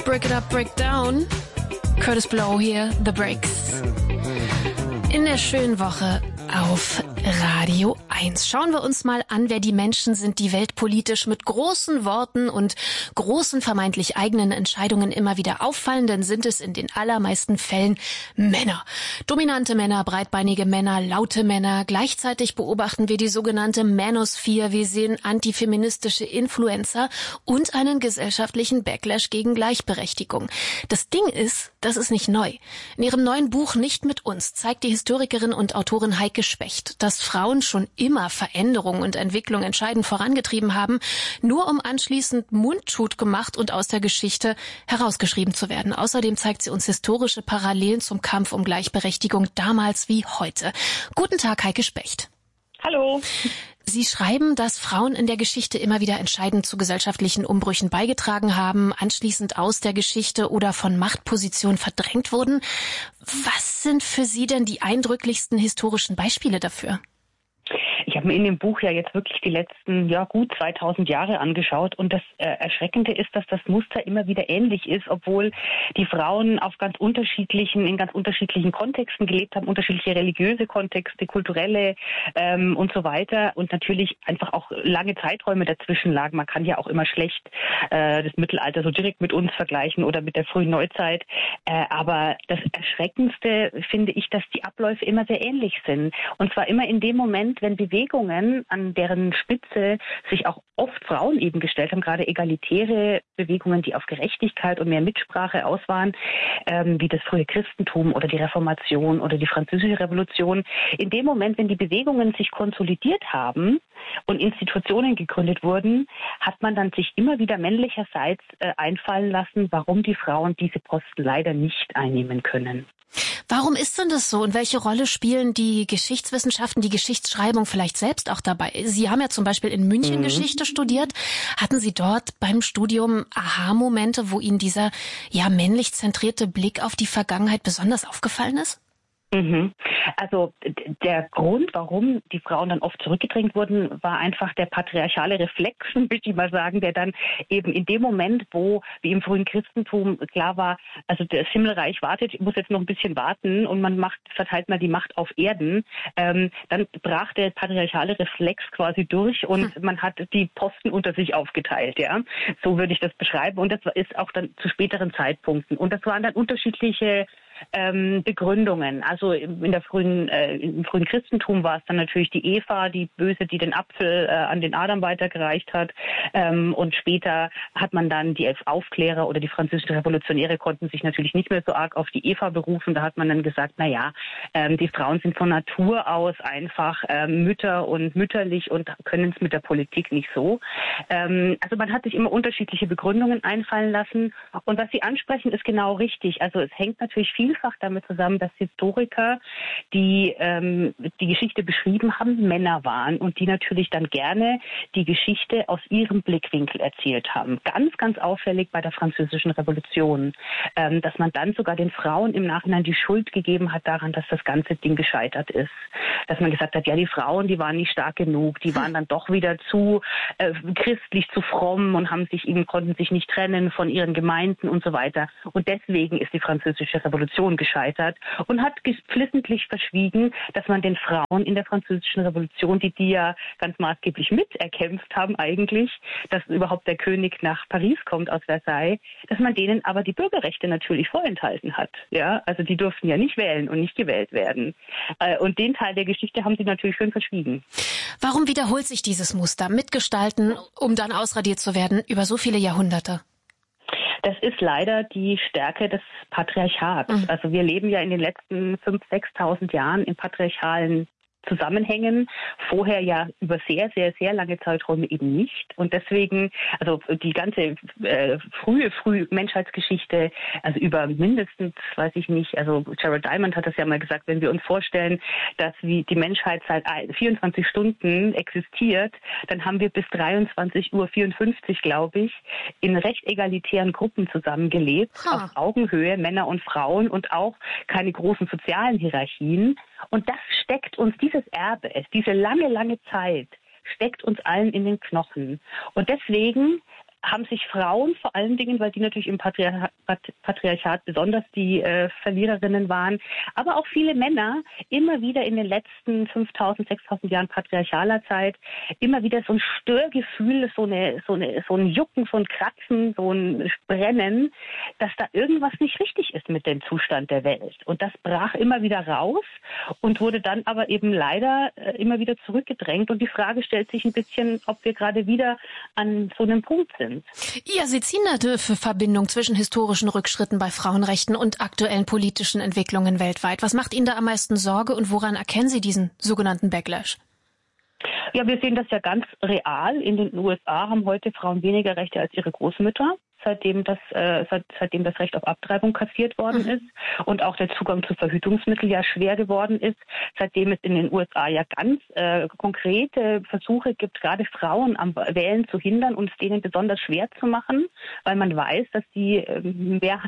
Break It Up, Break Down. Curtis Blow hier, The Breaks. In der schönen Woche auf Radio 1. Schauen wir uns mal an, wer die Menschen sind, die weltpolitisch mit großen Worten und großen vermeintlich eigenen Entscheidungen immer wieder auffallen, denn sind es in den allermeisten Fällen Männer. Dominante Männer, breitbeinige Männer, laute Männer. Gleichzeitig beobachten wir die sogenannte Manosphere. Wir sehen antifeministische Influencer und einen gesellschaftlichen Backlash gegen Gleichberechtigung. Das Ding ist, das ist nicht neu. In ihrem neuen Buch Nicht mit uns zeigt die Historikerin und Autorin Heike Specht, dass Frauen schon immer Veränderungen und Entwicklung entscheidend vorangetrieben haben, nur um anschließend mundtot gemacht und aus der Geschichte herausgeschrieben zu werden. Außerdem zeigt sie uns historische Parallelen zum Kampf um Gleichberechtigung damals wie heute. Guten Tag, Heike Specht. Hallo. Sie schreiben, dass Frauen in der Geschichte immer wieder entscheidend zu gesellschaftlichen Umbrüchen beigetragen haben, anschließend aus der Geschichte oder von Machtpositionen verdrängt wurden. Was sind für Sie denn die eindrücklichsten historischen Beispiele dafür? Ich habe mir in dem Buch ja jetzt wirklich die letzten, gut 2000 Jahre angeschaut und das Erschreckende ist, dass das Muster immer wieder ähnlich ist, obwohl die Frauen in ganz unterschiedlichen Kontexten gelebt haben, unterschiedliche religiöse Kontexte, kulturelle und so weiter und natürlich einfach auch lange Zeiträume dazwischen lagen. Man kann ja auch immer schlecht das Mittelalter so direkt mit uns vergleichen oder mit der frühen Neuzeit, aber das Erschreckendste finde ich, dass die Abläufe immer sehr ähnlich sind und zwar immer in dem Moment, wenn Bewegungen, an deren Spitze sich auch oft Frauen eben gestellt haben, gerade egalitäre Bewegungen, die auf Gerechtigkeit und mehr Mitsprache aus waren, wie das frühe Christentum oder die Reformation oder die Französische Revolution. In dem Moment, wenn die Bewegungen sich konsolidiert haben und Institutionen gegründet wurden, hat man dann sich immer wieder männlicherseits einfallen lassen, warum die Frauen diese Posten leider nicht einnehmen können. Warum ist denn das so und welche Rolle spielen die Geschichtswissenschaften, die Geschichtsschreibung vielleicht selbst auch dabei? Sie haben ja zum Beispiel in München Geschichte studiert. Hatten Sie dort beim Studium Aha-Momente, wo Ihnen dieser männlich zentrierte Blick auf die Vergangenheit besonders aufgefallen ist? Also der Grund, warum die Frauen dann oft zurückgedrängt wurden, war einfach der patriarchale Reflex, würde ich mal sagen, der dann eben in dem Moment, wo, wie im frühen Christentum klar war, also das Himmelreich wartet, muss jetzt noch ein bisschen warten und verteilt mal die Macht auf Erden, dann brach der patriarchale Reflex quasi durch und man hat die Posten unter sich aufgeteilt, ja. So würde ich das beschreiben und das ist auch dann zu späteren Zeitpunkten und das waren dann unterschiedliche Begründungen. Also im frühen Christentum war es dann natürlich die Eva, die Böse, die den Apfel an den Adam weitergereicht hat. Und später hat man dann die Aufklärer oder die französischen Revolutionäre konnten sich natürlich nicht mehr so arg auf die Eva berufen. Da hat man dann gesagt, die Frauen sind von Natur aus einfach Mütter und mütterlich und können es mit der Politik nicht so. Also man hat sich immer unterschiedliche Begründungen einfallen lassen. Und was Sie ansprechen, ist genau richtig. Also es hängt natürlich vielfach damit zusammen, dass Historiker, die die Geschichte beschrieben haben, Männer waren und die natürlich dann gerne die Geschichte aus ihrem Blickwinkel erzählt haben. Ganz, ganz auffällig bei der Französischen Revolution, dass man dann sogar den Frauen im Nachhinein die Schuld gegeben hat daran, dass das ganze Ding gescheitert ist. Dass man gesagt hat, die Frauen, die waren nicht stark genug, die waren dann doch wieder zu christlich, zu fromm und konnten sich nicht trennen von ihren Gemeinden und so weiter. Und deswegen ist die Französische Revolution gescheitert und hat geflissentlich verschwiegen, dass man den Frauen in der Französischen Revolution, die ja ganz maßgeblich miterkämpft haben eigentlich, dass überhaupt der König nach Paris kommt aus Versailles, dass man denen aber die Bürgerrechte natürlich vorenthalten hat. Ja, also die durften ja nicht wählen und nicht gewählt werden. Und den Teil der Geschichte haben sie natürlich schön verschwiegen. Warum wiederholt sich dieses Muster? Mitgestalten, um dann ausradiert zu werden, über so viele Jahrhunderte? Das ist leider die Stärke des Patriarchats. Also wir leben ja in den letzten 5.000, 6.000 Jahren in patriarchalen Zusammenhängen, vorher ja über sehr, sehr, sehr lange Zeiträume eben nicht. Und deswegen, also die ganze frühe Menschheitsgeschichte, also über mindestens, weiß ich nicht, also Jared Diamond hat das ja mal gesagt, wenn wir uns vorstellen, dass wie die Menschheit seit 24 Stunden existiert, dann haben wir bis 23:54 Uhr, glaube ich, in recht egalitären Gruppen zusammengelebt, auf Augenhöhe, Männer und Frauen und auch keine großen sozialen Hierarchien. Und das steckt uns, dieses Erbe, diese lange, lange Zeit, steckt uns allen in den Knochen. Und deswegen haben sich Frauen vor allen Dingen, weil die natürlich im Patriarchat besonders die Verliererinnen waren, aber auch viele Männer immer wieder in den letzten 5.000, 6.000 Jahren patriarchaler Zeit immer wieder so ein Störgefühl, so ein Jucken, so ein Kratzen, so ein Brennen, dass da irgendwas nicht richtig ist mit dem Zustand der Welt. Und das brach immer wieder raus und wurde dann aber eben leider immer wieder zurückgedrängt. Und die Frage stellt sich ein bisschen, ob wir gerade wieder an so einem Punkt sind. Ja, Sie ziehen eine Verbindung zwischen historischen Rückschritten bei Frauenrechten und aktuellen politischen Entwicklungen weltweit. Was macht Ihnen da am meisten Sorge und woran erkennen Sie diesen sogenannten Backlash? Ja, wir sehen das ja ganz real. In den USA haben heute Frauen weniger Rechte als ihre Großmütter, seitdem das Recht auf Abtreibung kassiert worden ist und auch der Zugang zu Verhütungsmitteln ja schwer geworden ist, seitdem es in den USA ja ganz konkrete Versuche gibt, gerade Frauen am Wählen zu hindern und es denen besonders schwer zu machen, weil man weiß, dass die mehr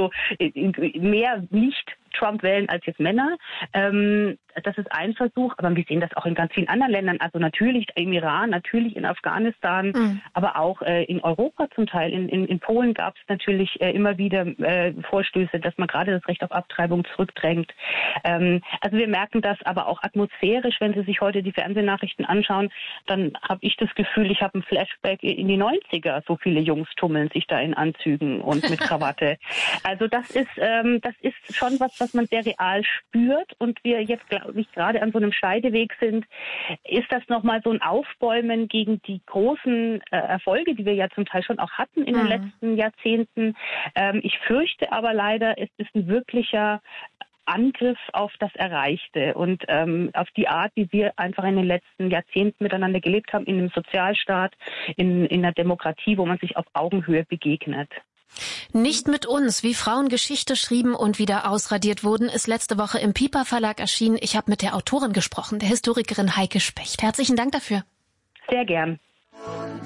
nicht Trump wählen als jetzt Männer. Das ist ein Versuch, aber wir sehen das auch in ganz vielen anderen Ländern, also natürlich im Iran, natürlich in Afghanistan, aber auch in Europa zum Teil. In Polen gab es natürlich immer wieder Vorstöße, dass man gerade das Recht auf Abtreibung zurückdrängt. Also wir merken das aber auch atmosphärisch, wenn Sie sich heute die Fernsehnachrichten anschauen, dann habe ich das Gefühl, ich habe ein Flashback in die 90er. So viele Jungs tummeln sich da in Anzügen und mit Krawatte. Also das ist schon was man sehr real spürt und wir jetzt, glaube ich, gerade an so einem Scheideweg sind, ist das nochmal so ein Aufbäumen gegen die großen Erfolge, die wir ja zum Teil schon auch hatten in den letzten Jahrzehnten. Ich fürchte aber leider, es ist ein wirklicher Angriff auf das Erreichte und auf die Art, wie wir einfach in den letzten Jahrzehnten miteinander gelebt haben, in einem Sozialstaat, in einer Demokratie, wo man sich auf Augenhöhe begegnet. Nicht mit uns, wie Frauen Geschichte schrieben und wieder ausradiert wurden, ist letzte Woche im Piper Verlag erschienen. Ich habe mit der Autorin gesprochen, der Historikerin Heike Specht. Herzlichen Dank dafür. Sehr gern.